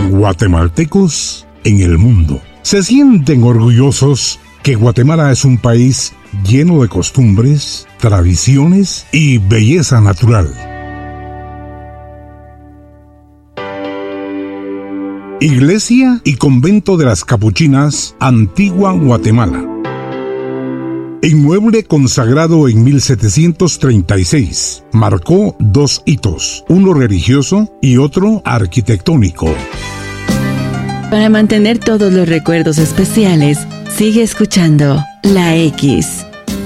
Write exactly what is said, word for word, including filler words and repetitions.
Guatemaltecos en el mundo se sienten orgullosos que Guatemala es un país lleno de costumbres, tradiciones y belleza natural. Iglesia y Convento de las Capuchinas, Antigua Guatemala. Inmueble consagrado en mil setecientos treinta y seis, marcó dos hitos, uno religioso y otro arquitectónico. Para mantener todos los recuerdos especiales, sigue escuchando La X.